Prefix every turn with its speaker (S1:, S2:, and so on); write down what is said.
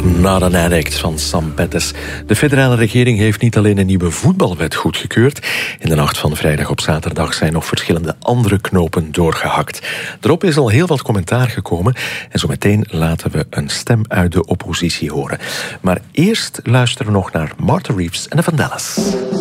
S1: Not an Addict van Sam Pettis. De federale regering heeft niet alleen een nieuwe voetbalwet goedgekeurd. In de nacht van vrijdag op zaterdag zijn nog verschillende andere knopen doorgehakt. Erop is al heel wat commentaar gekomen. En zo meteen laten we een stem uit de oppositie horen. Maar eerst luisteren we nog naar Martha Reeves en de Vandellas.